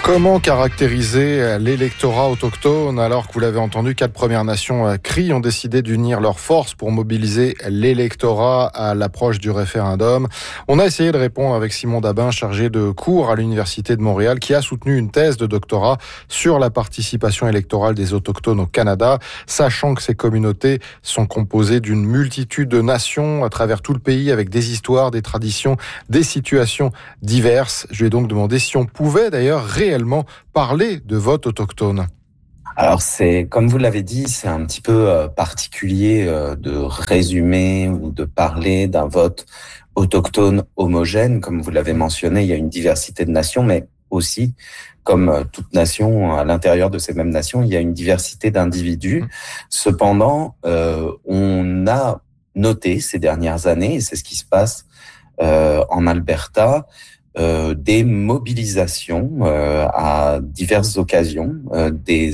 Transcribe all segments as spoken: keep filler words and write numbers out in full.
Comment caractériser l'électorat autochtone alors que vous l'avez entendu, quatre Premières Nations crient ont décidé d'unir leurs forces pour mobiliser l'électorat à l'approche du référendum. On a essayé de répondre avec Simon Dabin, chargé de cours à l'Université de Montréal, qui a soutenu une thèse de doctorat sur la participation électorale des autochtones au Canada, sachant que ces communautés sont composées d'une multitude de nations à travers tout le pays avec des histoires, des traditions, des situations diverses. Je lui ai donc demandé si on pouvait d'ailleurs réellement parler de vote autochtone. Alors c'est, comme vous l'avez dit, c'est un petit peu euh, particulier euh, de résumer ou de parler d'un vote autochtone homogène. Comme vous l'avez mentionné, il y a une diversité de nations, mais aussi, comme euh, toute nation, à l'intérieur de ces mêmes nations, il y a une diversité d'individus. Cependant, euh, on a noté ces dernières années, et c'est ce qui se passe euh, en Alberta, Euh, des mobilisations euh, à diverses occasions, euh, des,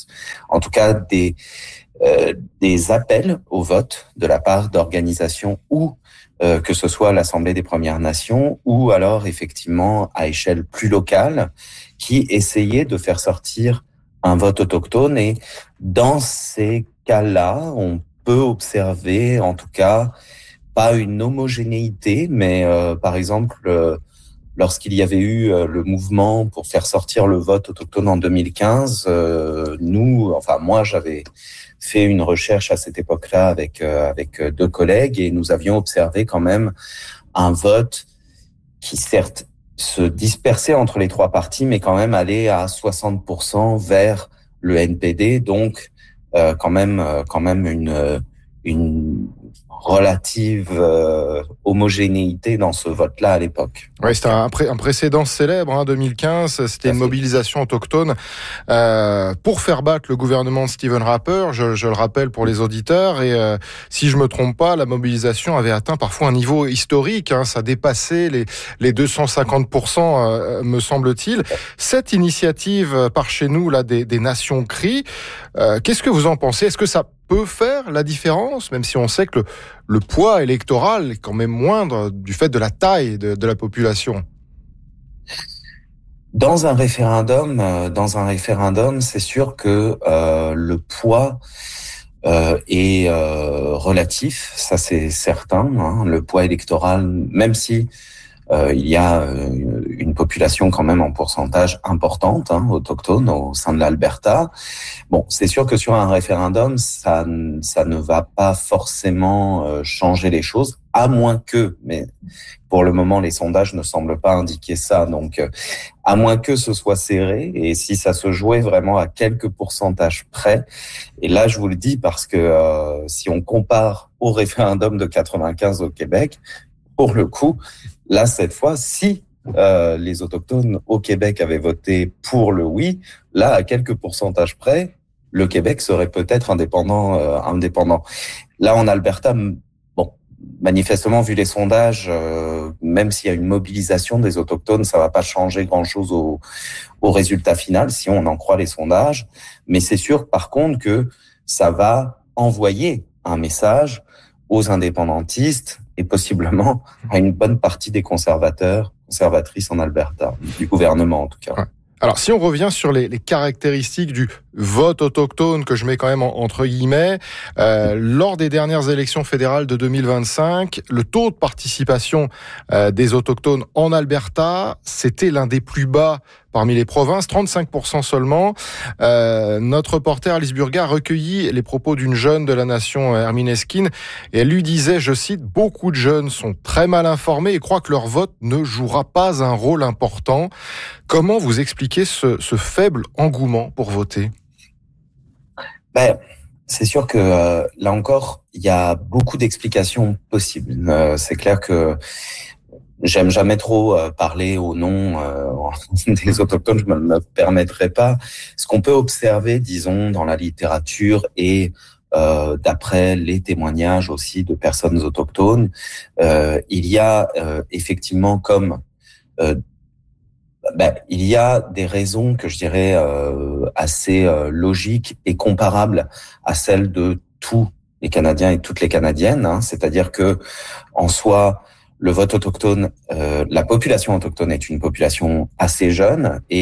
en tout cas des euh, des appels au vote de la part d'organisations ou euh, que ce soit l'Assemblée des Premières Nations ou alors effectivement à échelle plus locale qui essayaient de faire sortir un vote autochtone. Et dans ces cas-là, on peut observer en tout cas pas une homogénéité, mais euh, par exemple euh, lorsqu'il y avait eu le mouvement pour faire sortir le vote autochtone en deux mille quinze, euh, nous, enfin moi, j'avais fait une recherche à cette époque-là avec euh, avec deux collègues et nous avions observé quand même un vote qui certes se dispersait entre les trois partis, mais quand même allait à soixante pour cent vers le N P D, donc euh, quand même euh, quand même une une relative euh, homogénéité dans ce vote-là à l'époque. Oui, c'était un, pré- un précédent célèbre, hein, deux mille quinze, c'était une mobilisation autochtone euh, pour faire battre le gouvernement de Stephen Harper, je, je le rappelle pour les auditeurs, et euh, si je me trompe pas, la mobilisation avait atteint parfois un niveau historique, hein, ça dépassait les, les deux cent cinquante pour cent, euh, me semble-t-il. Cette initiative par chez nous, là, des, des Nations crient, euh, qu'est-ce que vous en pensez? Est-ce que ça peut faire la différence, même si on sait que le, le poids électoral est quand même moindre du fait de la taille de, de la population? Dans un référendum, dans un référendum, c'est sûr que euh, le poids euh, est euh, relatif, ça c'est certain. Hein, le poids électoral, même si euh, il y a une population quand même en pourcentage importante, hein, autochtone au sein de l'Alberta. Bon, c'est sûr que sur un référendum, ça, ça ne va pas forcément euh, changer les choses, à moins que, mais pour le moment, les sondages ne semblent pas indiquer ça. Donc, euh, à moins que ce soit serré, et si ça se jouait vraiment à quelques pourcentages près, et là, je vous le dis parce que euh, si on compare au référendum de quatre-vingt-quinze au Québec, pour le coup, là, cette fois, si euh, les Autochtones au Québec avaient voté pour le oui, là, à quelques pourcentages près, le Québec serait peut-être indépendant. Euh, indépendant. Là, en Alberta, bon, manifestement, vu les sondages, euh, même s'il y a une mobilisation des Autochtones, ça va pas changer grand-chose au, au résultat final, si on en croit les sondages. Mais c'est sûr, par contre, que ça va envoyer un message aux indépendantistes et possiblement à une bonne partie des conservateurs, conservatrices en Alberta, du gouvernement en tout cas. Ouais. Alors, si on revient sur les, les caractéristiques du vote autochtone, que je mets quand même en, entre guillemets, euh, lors des dernières élections fédérales de deux mille vingt-cinq, le taux de participation euh, des autochtones en Alberta, c'était l'un des plus bas parmi les provinces, trente-cinq pour cent seulement. Euh, notre reporter Alice Burga a recueilli les propos d'une jeune de la nation, Hermine Esquine, et elle lui disait, je cite, « Beaucoup de jeunes sont très mal informés et croient que leur vote ne jouera pas un rôle important. » Comment vous expliquez ce, ce faible engouement pour voter? Ben, c'est sûr que euh, là encore, il y a beaucoup d'explications possibles. Euh, c'est clair que j'aime jamais trop euh, parler au nom euh, des autochtones, je ne me le permettrai pas. Ce qu'on peut observer, disons, dans la littérature et euh, d'après les témoignages aussi de personnes autochtones, euh, il y a euh, effectivement comme euh, ben, il y a des raisons que je dirais euh, assez euh, logiques et comparables à celles de tous les Canadiens et toutes les Canadiennes. Hein. C'est-à-dire que, en soi, le vote autochtone, euh, la population autochtone est une population assez jeune et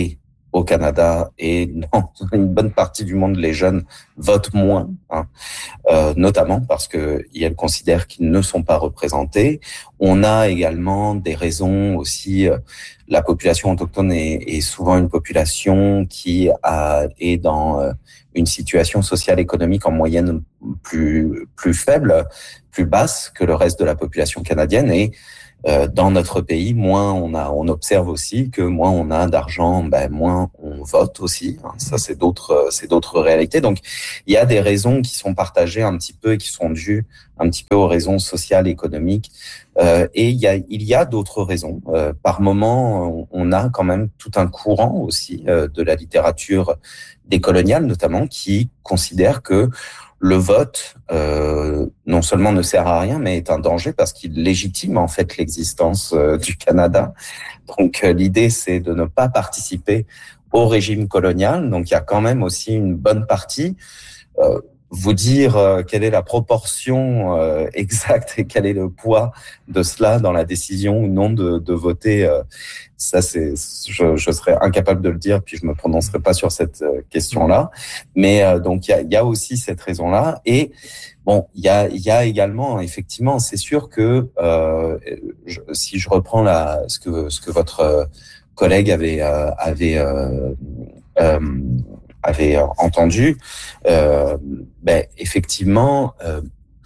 au Canada et dans une bonne partie du monde, les jeunes votent moins, hein, euh, notamment parce que ils considèrent qu'ils ne sont pas représentés. On a également des raisons aussi. Euh, la population autochtone est, est souvent une population qui a, est dans euh, une situation sociale économique en moyenne plus plus faible, plus basse que le reste de la population canadienne et Euh, dans notre pays, moins on a, on observe aussi que moins on a d'argent, ben moins on vote aussi. Hein. Ça, c'est d'autres, c'est d'autres réalités. Donc, il y a des raisons qui sont partagées un petit peu et qui sont dues un petit peu aux raisons sociales, économiques. Euh, et il y a, il y a d'autres raisons. Euh, par moment, on a quand même tout un courant aussi euh, de la littérature décoloniale, notamment, qui considère que le vote, euh, non seulement ne sert à rien, mais est un danger parce qu'il légitime en fait l'existence euh, du Canada. Donc euh, l'idée, c'est de ne pas participer au régime colonial. Donc il y a quand même aussi une bonne partie. Euh, vous dire euh, quelle est la proportion euh, exacte et quel est le poids de cela dans la décision ou non de, de voter, euh, ça c'est, je, je serais incapable de le dire, puis je me prononcerai pas sur cette euh, question-là. Mais euh, donc il y a, il y a aussi cette raison-là. Et bon, il y a, il y a également effectivement, c'est sûr que euh, je, si je reprends la, ce que ce que votre collègue avait euh, avait euh, euh, avait entendu, euh, ben effectivement, euh,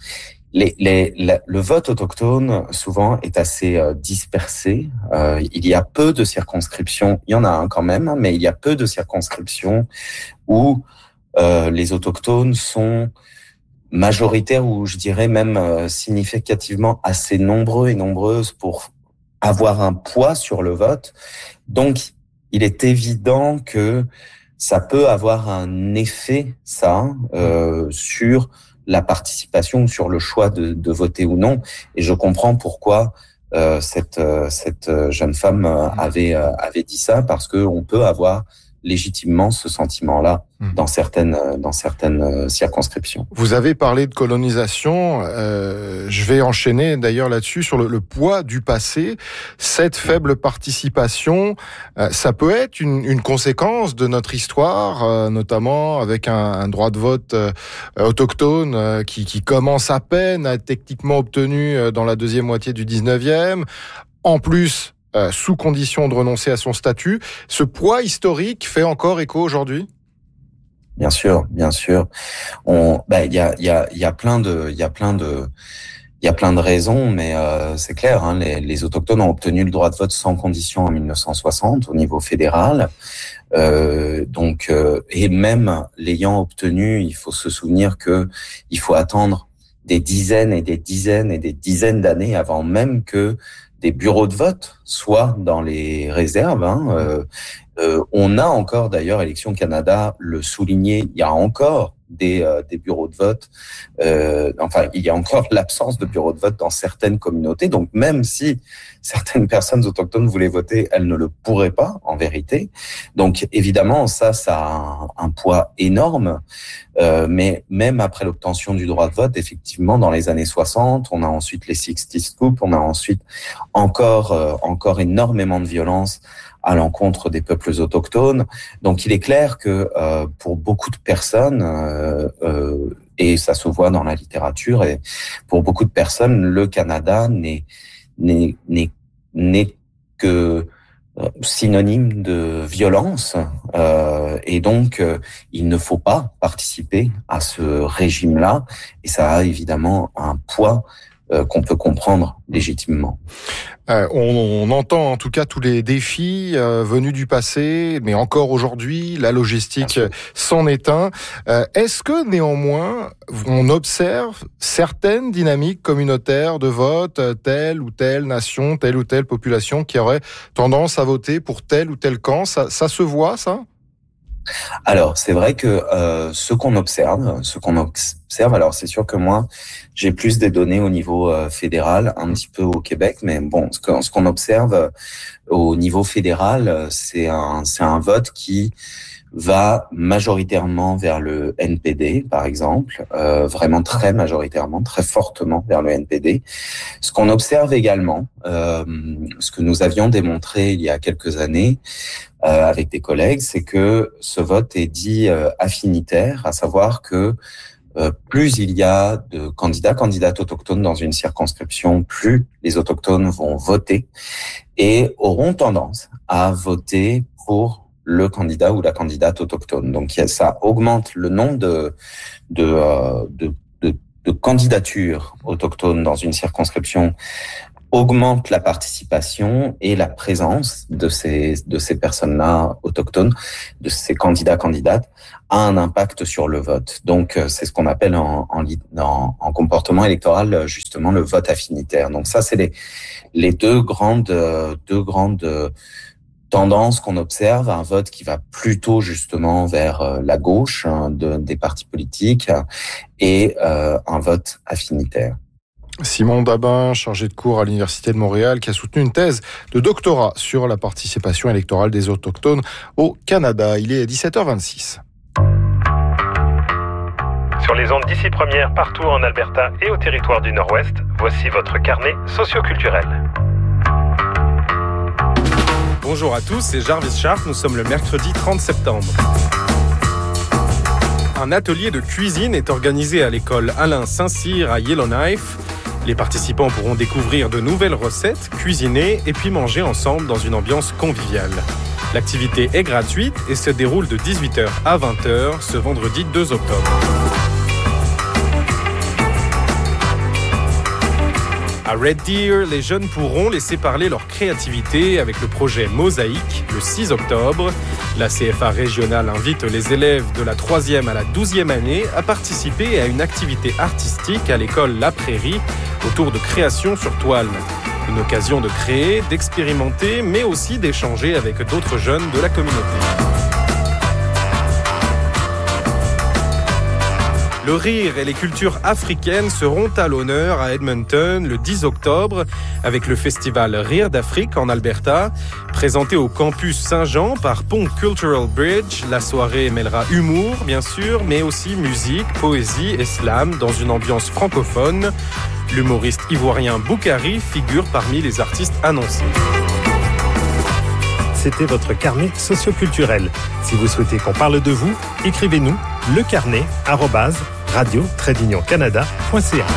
les, les, la, le vote autochtone souvent est assez euh, dispersé. Euh, il y a peu de circonscriptions, il y en a un quand même, mais il y a peu de circonscriptions où euh, les autochtones sont majoritaires ou je dirais même euh, significativement assez nombreux et nombreuses pour avoir un poids sur le vote. Donc, il est évident que ça peut avoir un effet, ça, euh, sur la participation, sur le choix de, de voter ou non. Et je comprends pourquoi euh, cette cette jeune femme avait avait dit ça, parce que on peut avoir légitimement ce sentiment-là dans certaines dans certaines circonscriptions. Vous avez parlé de colonisation, euh, je vais enchaîner d'ailleurs là-dessus sur le, le poids du passé. Cette faible participation, euh, ça peut être une, une conséquence de notre histoire, euh, notamment avec un, un droit de vote euh, autochtone euh, qui, qui commence à peine à être techniquement obtenu dans la deuxième moitié du dix-neuvième. En plus, euh, sous condition de renoncer à son statut, ce poids historique fait encore écho aujourd'hui ? Bien sûr, bien sûr. On, bah, il y a, il y a, il y a plein de, il y a plein de, il y a plein de raisons, mais euh, c'est clair. Hein, les, les autochtones ont obtenu le droit de vote sans condition en mille neuf cent soixante au niveau fédéral. Euh, donc, euh, et même l'ayant obtenu, il faut se souvenir que il faut attendre des dizaines et des dizaines et des dizaines d'années avant même que des bureaux de vote soient dans les réserves. Hein, euh, Euh, on a encore, d'ailleurs, Élections Canada le soulignait, il y a encore des, euh, des bureaux de vote, euh, enfin, il y a encore l'absence de bureaux de vote dans certaines communautés. Donc, même si certaines personnes autochtones voulaient voter, elles ne le pourraient pas, en vérité. Donc, évidemment, ça, ça a un, un poids énorme. Euh, mais même après l'obtention du droit de vote, effectivement, dans les années soixante, on a ensuite les sixties Scoop, on a ensuite encore, euh, encore énormément de violence à l'encontre des peuples autochtones. Donc, il est clair que euh, pour beaucoup de personnes, euh, euh, et ça se voit dans la littérature, et pour beaucoup de personnes, le Canada n'est n'est n'est n'est que synonyme de violence, euh, et donc euh, il ne faut pas participer à ce régime-là, et ça a évidemment un poids euh, qu'on peut comprendre légitimement. Euh, on, on entend en tout cas tous les défis euh, venus du passé, mais encore aujourd'hui, la logistique s'en est un. Euh, est-ce que néanmoins, on observe certaines dynamiques communautaires de vote, telle ou telle nation, telle ou telle population qui aurait tendance à voter pour tel ou tel camp? Ça, ça se voit, ça ? Alors, c'est vrai que euh, ce qu'on observe, ce qu'on observe, alors c'est sûr que moi, j'ai plus des données au niveau euh, fédéral, un petit peu au Québec, mais bon, ce qu'on, ce qu'on observe Au niveau fédéral, c'est un, c'est un vote qui va majoritairement vers le N P D, par exemple, euh, vraiment très majoritairement, très fortement vers le N P D. Ce qu'on observe également, euh, ce que nous avions démontré il y a quelques années euh, avec des collègues, c'est que ce vote est dit euh, affinitaire, à savoir que euh, plus il y a de candidats, candidates autochtones dans une circonscription, plus les autochtones vont voter et auront tendance à voter pour le candidat ou la candidate autochtone. Donc ça augmente le nombre de de euh, de, de, de candidatures autochtones dans une circonscription, augmente la participation et la présence de ces de ces personnes-là autochtones, de ces candidats candidates, a un impact sur le vote. Donc c'est ce qu'on appelle en en, en en comportement électoral justement le vote affinitaire. Donc ça c'est les les deux grandes deux grandes tendance qu'on observe, un vote qui va plutôt justement vers la gauche hein, de, des partis politiques et euh, un vote affinitaire. Simon Dabin, chargé de cours à l'Université de Montréal, qui a soutenu une thèse de doctorat sur la participation électorale des Autochtones au Canada. Il est dix-sept heures vingt-six. Sur les ondes d'ici première, partout en Alberta et au territoire du Nord-Ouest, voici votre carnet socioculturel. Bonjour à tous, c'est Jarvis Sharp, nous sommes le mercredi trente septembre. Un atelier de cuisine est organisé à l'école Alain Saint-Cyr à Yellowknife. Les participants pourront découvrir de nouvelles recettes, cuisiner et puis manger ensemble dans une ambiance conviviale. L'activité est gratuite et se déroule de dix-huit heures à vingt heures ce vendredi deux octobre. À Red Deer, les jeunes pourront laisser parler leur créativité avec le projet Mosaïque le six octobre. La C F A régionale invite les élèves de la troisième à la douzième année à participer à une activité artistique à l'école La Prairie autour de création sur toile. Une occasion de créer, d'expérimenter, mais aussi d'échanger avec d'autres jeunes de la communauté. Le rire et les cultures africaines seront à l'honneur à Edmonton le dix octobre avec le festival Rire d'Afrique en Alberta. Présenté au campus Saint-Jean par Pont Cultural Bridge, la soirée mêlera humour bien sûr, mais aussi musique, poésie et slam dans une ambiance francophone. L'humoriste ivoirien Boukari figure parmi les artistes annoncés. C'était votre carnet socioculturel. Si vous souhaitez qu'on parle de vous, écrivez-nous lecarnet arobase radio trait d'union canada point c a.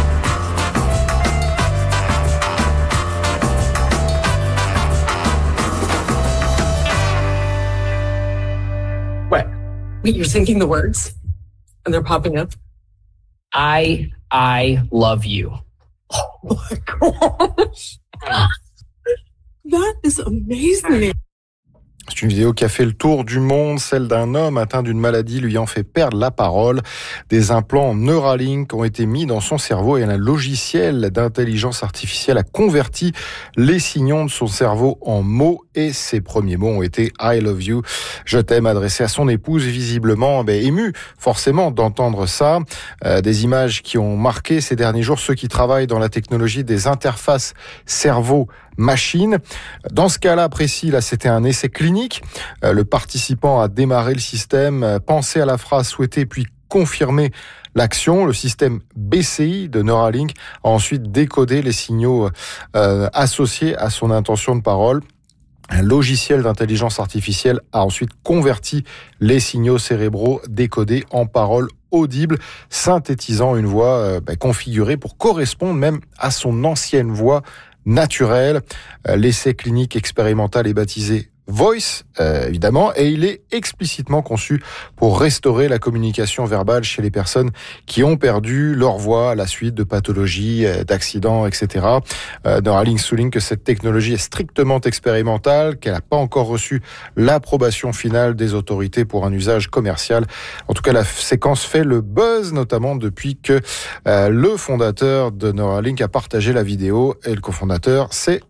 What? Wait, you're thinking the words and they're popping up? I, I love you. Oh my gosh. That is amazing. C'est une vidéo qui a fait le tour du monde, celle d'un homme atteint d'une maladie lui ayant fait perdre la parole. Des implants Neuralink ont été mis dans son cerveau et un logiciel d'intelligence artificielle a converti les signaux de son cerveau en mots et ses premiers mots ont été « I love you ». Je t'aime adressé à son épouse, visiblement ben, ému forcément d'entendre ça. Euh, des images qui ont marqué ces derniers jours ceux qui travaillent dans la technologie des interfaces cerveau-machine. Dans ce cas-là précis, là, c'était un essai clinique. Euh, le participant a démarré le système, euh, pensé à la phrase souhaitée, puis confirmé l'action. Le système B C I de Neuralink a ensuite décodé les signaux euh, associés à son intention de parole. Un logiciel d'intelligence artificielle a ensuite converti les signaux cérébraux décodés en paroles audibles, synthétisant une voix euh, bah, configurée pour correspondre même à son ancienne voix naturelle. Euh, l'essai clinique expérimental est baptisé Voice, euh, évidemment, et il est explicitement conçu pour restaurer la communication verbale chez les personnes qui ont perdu leur voix à la suite de pathologies, euh, d'accidents, et cetera. Euh, Neuralink souligne que cette technologie est strictement expérimentale, qu'elle n'a pas encore reçu l'approbation finale des autorités pour un usage commercial. En tout cas, la séquence fait le buzz, notamment depuis que euh, le fondateur de Neuralink a partagé la vidéo, et le cofondateur, c'est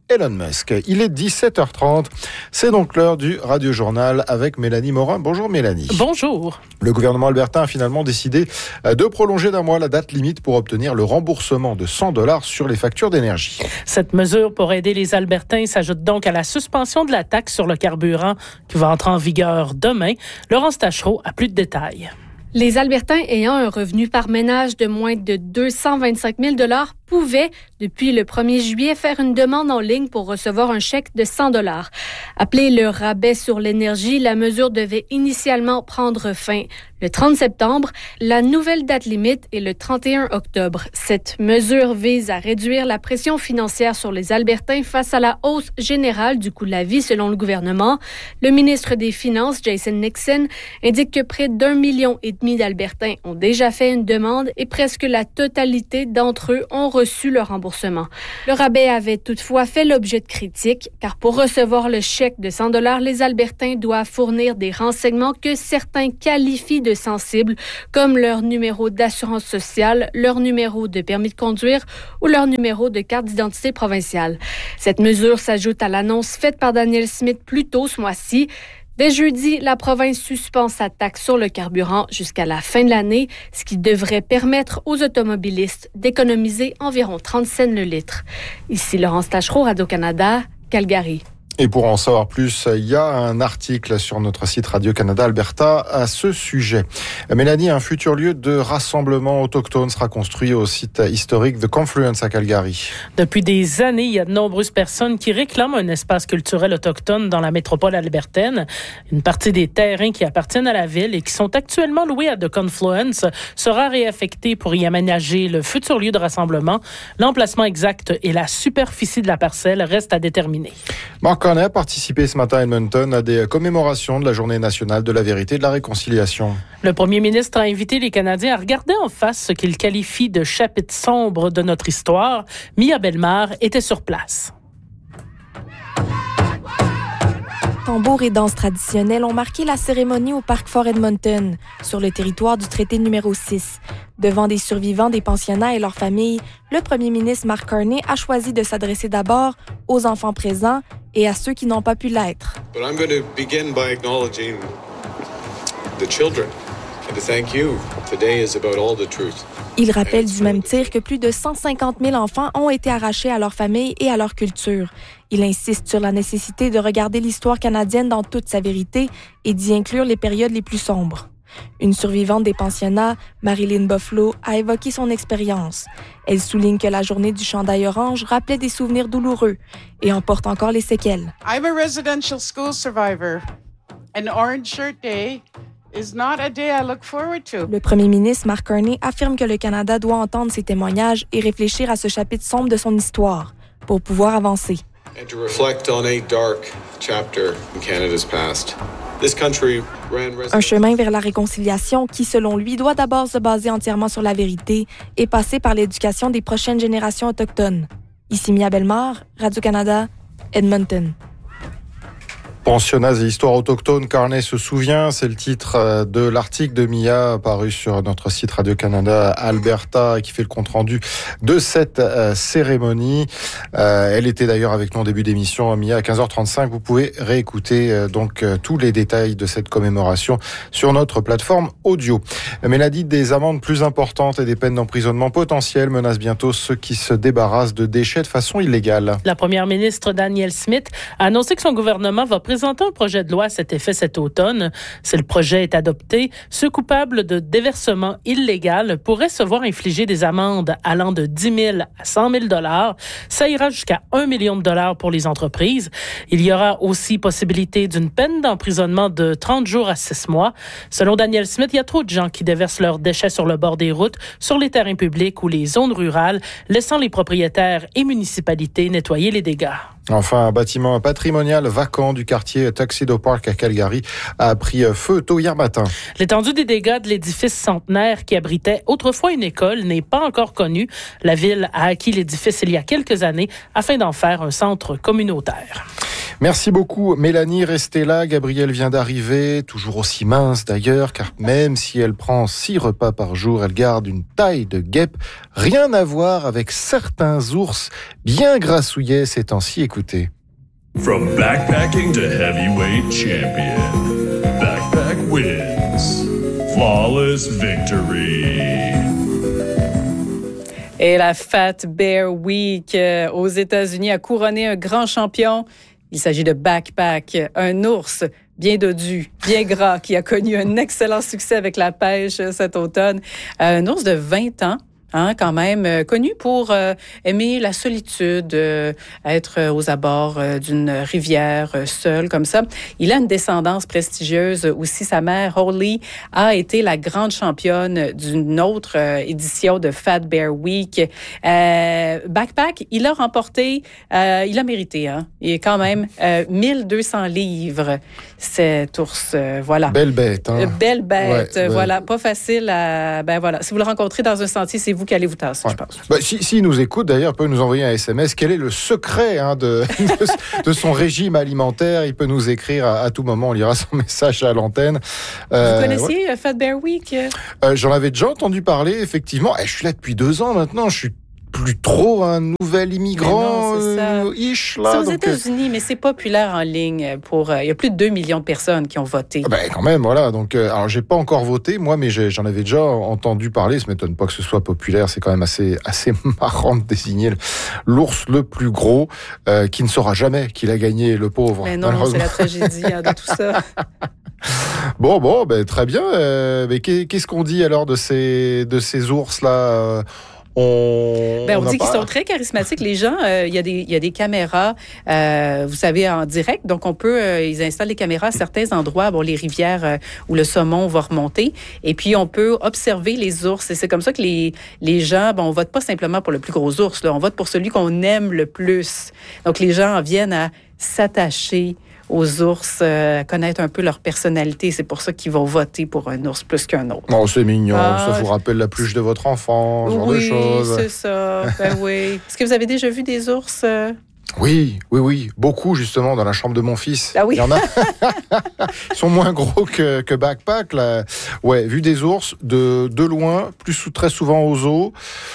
Elon Musk. Il est dix-sept heures trente. C'est donc l'heure du Radio Journal avec Mélanie Morin. Bonjour Mélanie. Bonjour. Le gouvernement albertain a finalement décidé de prolonger d'un mois la date limite pour obtenir le remboursement de cent dollars sur les factures d'énergie. Cette mesure pour aider les Albertains s'ajoute donc à la suspension de la taxe sur le carburant qui va entrer en vigueur demain. Laurence Tachereau a plus de détails. Les Albertains ayant un revenu par ménage de moins de deux cent vingt-cinq mille dollars pouvaient, depuis le premier juillet, faire une demande en ligne pour recevoir un chèque de cent dollars. Appelée le rabais sur l'énergie, la mesure devait initialement prendre fin le trente septembre. La nouvelle date limite est le trente et un octobre. Cette mesure vise à réduire la pression financière sur les Albertains face à la hausse générale du coût de la vie selon le gouvernement. Le ministre des Finances, Jason Nixon, indique que près d'un million et demi d'Albertains ont déjà fait une demande et presque la totalité d'entre eux ont reçu le remboursement. Le rabais avait toutefois fait l'objet de critiques, car pour recevoir le chèque de cent dollars, les Albertains doivent fournir des renseignements que certains qualifient de sensibles, comme leur numéro d'assurance sociale, leur numéro de permis de conduire ou leur numéro de carte d'identité provinciale. Cette mesure s'ajoute à l'annonce faite par Daniel Smith plus tôt ce mois-ci. Dès jeudi, la province suspend sa taxe sur le carburant jusqu'à la fin de l'année, ce qui devrait permettre aux automobilistes d'économiser environ trente cents le litre. Ici Laurence Tachereau, Radio-Canada, Calgary. Et pour en savoir plus, il y a un article sur notre site Radio-Canada Alberta à ce sujet. Mélanie, un futur lieu de rassemblement autochtone sera construit au site historique de Confluence à Calgary. Depuis des années, il y a de nombreuses personnes qui réclament un espace culturel autochtone dans la métropole albertaine. Une partie des terrains qui appartiennent à la ville et qui sont actuellement loués à The Confluence sera réaffectée pour y aménager le futur lieu de rassemblement. L'emplacement exact et la superficie de la parcelle restent à déterminer. Mark Carney a participé ce matin à Edmonton à des commémorations de la Journée nationale de la vérité et de la réconciliation. Le premier ministre a invité les Canadiens à regarder en face ce qu'il qualifie de chapitre sombre de notre histoire. Mia Bellemare était sur place. Tambours et danses traditionnelles ont marqué la cérémonie au Parc Fort Edmonton, sur le territoire du traité numéro six. Devant des survivants des pensionnats et leurs familles, le premier ministre Mark Carney a choisi de s'adresser d'abord aux enfants présents et à ceux qui n'ont pas pu l'être. But I'm going to begin by acknowledging the children and to thank you. Today is about all the truth. Il rappelle du même tir que plus de cent cinquante mille enfants ont été arrachés à leur famille et à leur culture. Il insiste sur la nécessité de regarder l'histoire canadienne dans toute sa vérité et d'y inclure les périodes les plus sombres. Une survivante des pensionnats, Marilyn Buffalo, a évoqué son expérience. Elle souligne que la journée du chandail orange rappelait des souvenirs douloureux et en porte encore les séquelles. I'm a residential school survivor. An orange shirt day is not a day I look forward to. Le premier ministre Mark Carney affirme que le Canada doit entendre ces témoignages et réfléchir à ce chapitre sombre de son histoire pour pouvoir avancer. And to reflect on a dark chapter in Canada's past. This country ran Un chemin vers la réconciliation qui, selon lui, doit d'abord se baser entièrement sur la vérité et passer par l'éducation des prochaines générations autochtones. Ici Mia Bellemare, Radio-Canada, Edmonton. Pensionnats et histoire autochtone, Carney se souvient, c'est le titre de l'article de Mia paru sur notre site Radio-Canada Alberta qui fait le compte-rendu de cette euh, cérémonie. Euh, elle était d'ailleurs avec nous en début d'émission, Mia, à quinze heures trente-cinq. Vous pouvez réécouter euh, donc euh, tous les détails de cette commémoration sur notre plateforme audio. Mélanie, des amendes plus importantes et des peines d'emprisonnement potentielles menacent bientôt ceux qui se débarrassent de déchets de façon illégale. La première ministre Danielle Smith a annoncé que son gouvernement va présenter un projet de loi à cet effet cet automne. Si le projet est adopté, ceux coupables de déversement illégal pourraient se voir infliger des amendes allant de dix mille à cent mille dollars. Ça ira jusqu'à un million de dollars pour les entreprises. Il y aura aussi possibilité d'une peine d'emprisonnement de trente jours à six mois. Selon Daniel Smith, il y a trop de gens qui déversent leurs déchets sur le bord des routes, sur les terrains publics ou les zones rurales, laissant les propriétaires et municipalités nettoyer les dégâts. Enfin, un bâtiment patrimonial vacant du quartier Tuxedo Park à Calgary a pris feu tôt hier matin. L'étendue des dégâts de l'édifice centenaire qui abritait autrefois une école n'est pas encore connue. La ville a acquis l'édifice il y a quelques années afin d'en faire un centre communautaire. Merci beaucoup Mélanie, restez là. Gabrielle vient d'arriver, toujours aussi mince d'ailleurs, car même si elle prend six repas par jour, elle garde une taille de guêpe. Rien à voir avec certains ours bien grassouillets ces temps-ci. Écoutez. From backpacking to heavyweight champion, Backpack wins. Flawless victory. Et la Fat Bear Week euh, aux États-Unis a couronné un grand champion. Il s'agit de Backpack, un ours bien dodu, bien gras, qui a connu un excellent succès avec la pêche cet automne. Un ours de vingt ans. Hein, quand même, euh, connu pour euh, aimer la solitude, euh, être euh, aux abords euh, d'une rivière euh, seul comme ça. Il a une descendance prestigieuse aussi. Sa mère, Holly, a été la grande championne d'une autre euh, édition de Fat Bear Week. Euh, Backpack, il a remporté, euh, il a mérité, hein. Il est quand même euh, mille deux cents livres, cet ours. Euh, voilà. Belle bête, hein. Euh, belle bête, ouais, voilà. Ouais. Pas facile à... Ben voilà. Si vous le rencontrez dans un sentier, c'est vous qui allez vous tasser, ouais. je pense. Bah, si, si nous écoute, d'ailleurs, il peut nous envoyer un S M S. Quel est le secret hein, de, de, de son régime alimentaire? Il peut nous écrire à, à tout moment. On lira son message à l'antenne. Euh, vous connaissiez ouais. Fat Bear Week? euh, J'en avais déjà entendu parler, effectivement. Eh, je suis là depuis deux ans maintenant. Je suis plus trop un nouvel immigrant non, euh, ish là. C'est aux donc, États-Unis, mais c'est populaire en ligne. Pour euh, il y a plus de deux millions de personnes qui ont voté. Ben quand même, voilà. Donc, euh, alors j'ai pas encore voté, moi, mais j'ai, j'en avais déjà entendu parler. Ça m'étonne pas que ce soit populaire. C'est quand même assez assez marrant de désigner l'ours le plus gros, euh, qui ne saura jamais qu'il a gagné, le pauvre. Mais non, c'est la tragédie hein, de tout ça. Bon, bon, ben très bien. Euh, mais qu'est-ce qu'on dit alors de ces de ces ours là? On, ben, on, on dit pas... qu'ils sont très charismatiques. Les gens, il euh, y, y a des caméras, euh, vous savez, en direct. Donc, on peut, euh, ils installent des caméras à certains endroits, bon, les rivières euh, où le saumon va remonter. Et puis, on peut observer les ours. Et c'est comme ça que les, les gens, bon, on vote pas simplement pour le plus gros ours, là. On vote pour celui qu'on aime le plus. Donc, les gens en viennent à s'attacher aux ours, euh, connaître un peu leur personnalité. C'est pour ça qu'ils vont voter pour un ours plus qu'un autre. Oh, c'est mignon. Ah, ça vous rappelle la pluche de votre enfant, ce genre oui, de choses. Oui, c'est ça. Ben oui. Est-ce que vous avez déjà vu des ours? Euh... Oui, oui, oui. Beaucoup, justement, dans la chambre de mon fils. Ah oui? Il y en a. Ils sont moins gros que, que Backpack, là. Ouais, vu des ours de, de loin, plus très souvent aux zoos.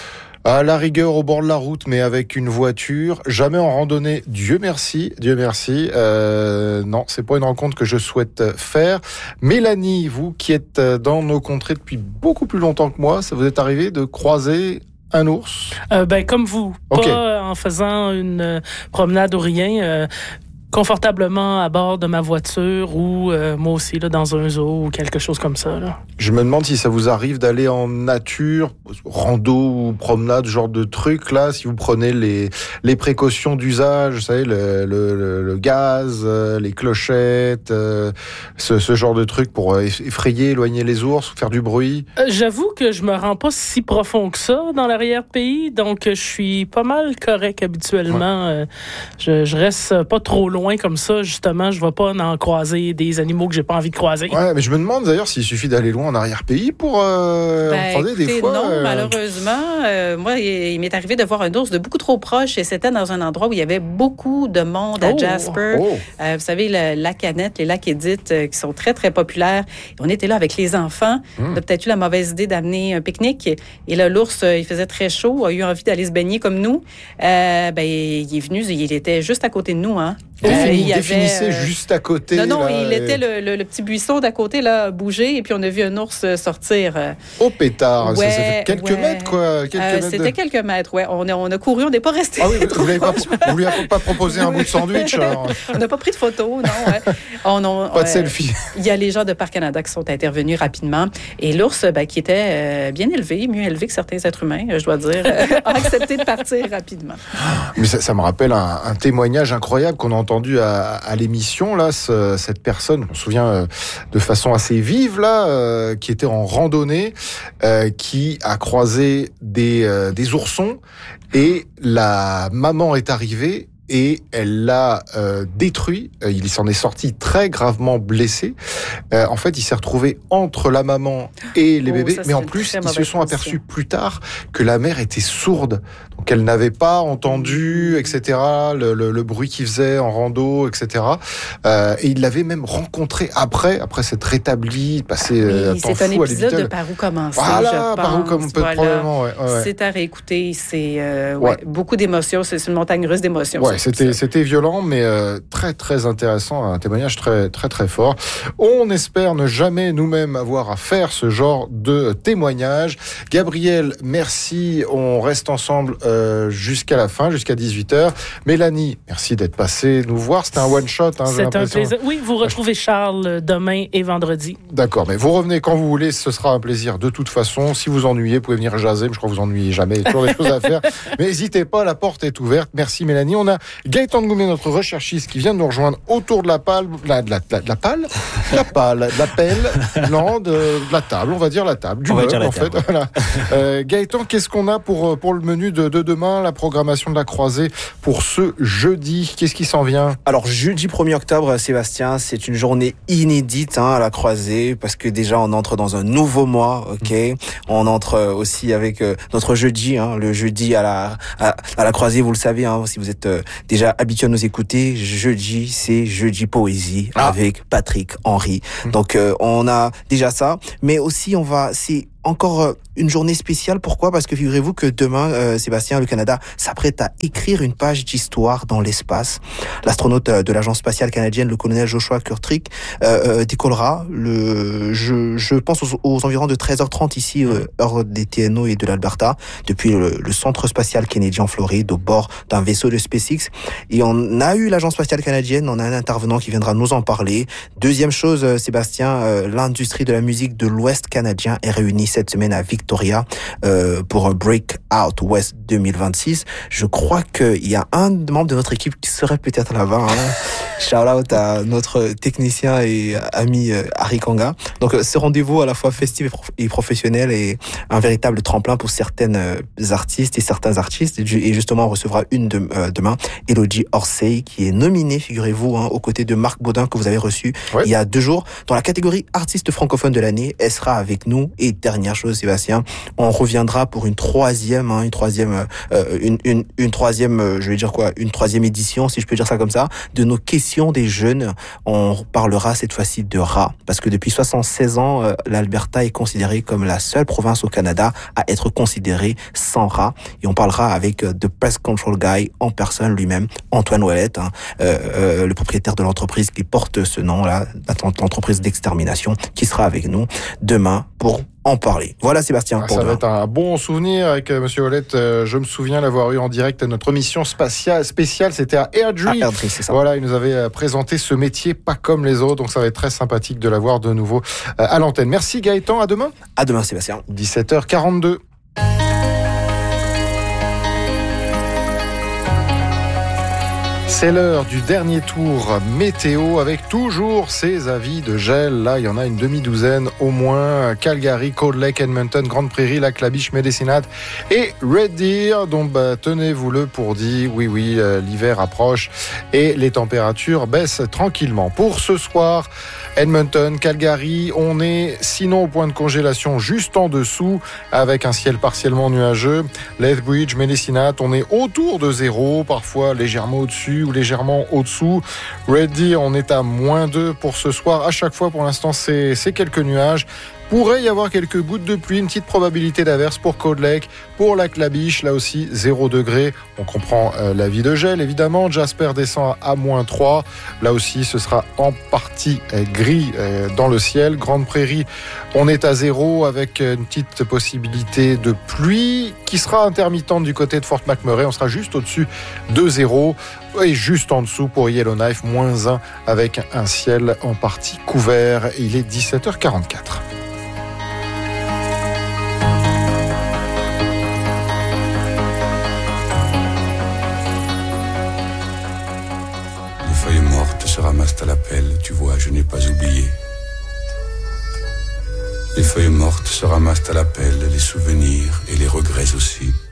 À la rigueur au bord de la route, mais avec une voiture. Jamais en randonnée, Dieu merci, Dieu merci. Euh, non, c'est pas une rencontre que je souhaite faire. Mélanie, vous qui êtes dans nos contrées depuis beaucoup plus longtemps que moi, ça vous est arrivé de croiser un ours? euh, Ben comme vous, okay. Pas en faisant une promenade ou rien. Euh, confortablement à bord de ma voiture ou euh, moi aussi là, dans un zoo ou quelque chose comme ça. Là. Je me demande si ça vous arrive d'aller en nature, rando ou promenade, genre de truc là, si vous prenez les, les précautions d'usage, vous savez, le, le, le gaz, les clochettes, euh, ce, ce genre de truc pour effrayer, éloigner les ours, faire du bruit. Euh, j'avoue que je me rends pas si profond que ça dans l'arrière-pays, donc je suis pas mal correct habituellement. Ouais. Euh, je, je reste pas trop loin comme ça, justement, je ne vais pas en croiser des animaux que j'ai pas envie de croiser. Ouais, mais je me demande d'ailleurs s'il suffit d'aller loin en arrière-pays pour euh, ben, croiser écoutez, des fois. Non, euh... malheureusement. Euh, moi, il, il m'est arrivé de voir un ours de beaucoup trop proche et c'était dans un endroit où il y avait beaucoup de monde à oh, Jasper. Oh. Euh, vous savez, le lac Annette, les lacs Edith, euh, qui sont très, très populaires. Et on était là avec les enfants. Mm. On a peut-être eu la mauvaise idée d'amener un pique-nique. Et là, l'ours, il faisait très chaud, a eu envie d'aller se baigner comme nous. Euh, ben, il est venu, il était juste à côté de nous, hein. Euh, il y définissait avait, euh... juste à côté. Non, non, là, il et... était le, le, le petit buisson d'à côté, là, bouger, et puis on a vu un ours sortir. Au pétard, ouais, ça, ça fait quelques ouais. mètres, quoi. Quelques euh, mètres c'était de... quelques mètres, ouais. On a, on a couru, on n'est pas resté. Ah oui, vous ne pas, lui avez pas proposé un bout de sandwich, alors. On n'a pas pris de photos, non. Ouais. On, on, pas de euh, selfie. Il y a les gens de Parc Canada qui sont intervenus rapidement, et l'ours, ben, qui était euh, bien élevé, mieux élevé que certains êtres humains, je dois dire, a accepté de partir rapidement. Mais ça, ça me rappelle un, un témoignage incroyable qu'on a entendu à, à l'émission, là, ce, cette personne, on se souvient euh, de façon assez vive, là, euh, qui était en randonnée, euh, qui a croisé des, euh, des oursons, et la maman est arrivée, et elle l'a euh, détruit. Il s'en est sorti très gravement blessé. Euh, en fait, il s'est retrouvé entre la maman et les Oh, bébés, ça, mais en c'est plus, une très ils se mauvaise sont position. aperçus plus tard que la mère était sourde. Donc, elle n'avait pas entendu, et cetera, le, le, le bruit qu'il faisait en rando, et cetera. Euh, et il l'avait même rencontré après, après s'être rétabli, passé euh, un Oui, temps c'est un fou à épisode de l'hôpital. Par où commencer, Voilà, je pense. par où comme peut Voilà. probablement, ouais, ouais. C'est à réécouter, c'est euh, ouais, Ouais. beaucoup d'émotions, c'est une montagne russe d'émotions. Ouais, ça. c'était c'était violent, mais euh, très très intéressant, un témoignage très très très fort. On espère ne jamais nous-mêmes avoir à faire ce genre de témoignage. Gabriel, merci. On reste ensemble euh, jusqu'à la fin, jusqu'à dix-huit heures. Mélanie, merci d'être passée nous voir. C'était un one shot. Hein, j'ai C'est un l'impression. plaisir. Oui, vous retrouvez Charles demain et vendredi. D'accord, mais vous revenez quand vous voulez. Ce sera un plaisir de toute façon. Si vous ennuyez, vous pouvez venir jaser. Je crois que vous ennuyez jamais. Il y a toujours des choses à faire. Mais n'hésitez pas, la porte est ouverte. Merci Mélanie. On a Gaëtan Ngoumé, notre recherchiste, qui vient de nous rejoindre autour de la pale, la, de la, de la, de la pale, la pale, de la pelle, non, de, de la table. On va dire la table, du On va meuble dire la en table, fait. Voilà. Euh, Gaëtan, qu'est-ce qu'on a pour pour le menu de, de demain, la programmation de la croisée pour ce jeudi? Qu'est-ce qui s'en vient? Alors, jeudi premier octobre, Sébastien, c'est une journée inédite hein, à la croisée, parce que déjà, on entre dans un nouveau mois, ok. On entre aussi avec euh, notre jeudi, hein, le jeudi à la à, à la croisée, vous le savez, hein, si vous êtes euh, déjà habitué à nous écouter, jeudi, c'est jeudi poésie Ah. avec Patrick Henry. Donc, euh, on a déjà ça, mais aussi, on va, c'est encore euh, une journée spéciale. Pourquoi? Parce que figurez-vous que demain, euh, Sébastien, le Canada s'apprête à écrire une page d'histoire dans l'espace. L'astronaute euh, de l'agence spatiale canadienne, le colonel Joshua Kirktrick, euh, euh, décollera le, je, je pense aux, aux environs de treize heures trente ici, euh, heure des T N O et de l'Alberta, depuis le, le centre spatial canadien en Floride, au bord d'un vaisseau de SpaceX. Et on a eu l'agence spatiale canadienne, on a un intervenant qui viendra nous en parler. Deuxième chose, euh, Sébastien, euh, l'industrie de la musique de l'Ouest canadien est réunie cette semaine à Victoria euh, pour un Breakout West deux mille vingt-six. Je crois qu'il y a un membre de notre équipe qui serait peut-être là-bas. Hein. Shout out à notre technicien et ami euh, Harry Kanga. Donc euh, ce rendez-vous à la fois festif et, prof- et professionnel est un véritable tremplin pour certaines euh, artistes et certains artistes. Et, et justement, on recevra une de, euh, demain, Elodie Orsay, qui est nominée, figurez-vous, hein, aux côtés de Marc Baudin, que vous avez reçu ouais. il y a deux jours. Dans la catégorie artiste francophone de l'année, elle sera avec nous. Et dernière chose, Sébastien, on reviendra pour une troisième, hein, une troisième, euh, une, une, une troisième, euh, je vais dire quoi, une troisième édition, si je peux dire ça comme ça, de nos questions des jeunes. On parlera cette fois-ci de rats, parce que depuis soixante-seize ans, euh, l'Alberta est considérée comme la seule province au Canada à être considérée sans rats. Et on parlera avec euh, The Pest Control Guy en personne lui-même, Antoine Ouellette, hein, euh, euh, le propriétaire de l'entreprise qui porte ce nom-là, l'entreprise d'extermination, qui sera avec nous demain pour en parler. Voilà Sébastien. Ah, pour ça demain. va être un bon souvenir avec euh, Monsieur Ouellette. Euh, je me souviens l'avoir eu en direct à notre mission spatiale, spéciale, c'était à Airdrie. Ah, Airdrie, c'est ça. Voilà, il nous avait euh, présenté ce métier pas comme les autres, donc ça va être très sympathique de l'avoir de nouveau euh, à l'antenne. Merci Gaëtan, à demain. À demain Sébastien. dix-sept heures quarante-deux. C'est l'heure du dernier tour météo avec toujours ces avis de gel. Là, il y en a une demi-douzaine au moins. Calgary, Cold Lake, Edmonton, Grande Prairie, Lac La Biche, Medicine Hat et Red Deer. Donc, bah, tenez-vous-le pour dit. Oui, oui, euh, l'hiver approche et les températures baissent tranquillement. Pour ce soir, Edmonton, Calgary, on est sinon au point de congélation juste en dessous avec un ciel partiellement nuageux. Lethbridge, Medicine Hat, on est autour de zéro, parfois légèrement au-dessus ou légèrement au-dessous. Red Deer, on est à moins deux pour ce soir. À chaque fois, pour l'instant, c'est, c'est quelques nuages. Pourrait y avoir quelques gouttes de pluie, une petite probabilité d'averse pour Cold Lake, pour Lac La Biche, là aussi zéro degré. On comprend euh, l'avis de gel évidemment. Jasper descend à moins trois. Là aussi, ce sera en partie euh, gris euh, dans le ciel. Grande Prairie, on est à zéro avec une petite possibilité de pluie qui sera intermittente du côté de Fort McMurray. On sera juste au-dessus de zéro. Et juste en dessous pour Yellowknife, moins un avec un ciel en partie couvert. Il est dix-sept heures quarante-quatre. Les feuilles mortes se ramassent à la pelle, tu vois, je n'ai pas oublié. Les feuilles mortes se ramassent à la pelle, les souvenirs et les regrets aussi.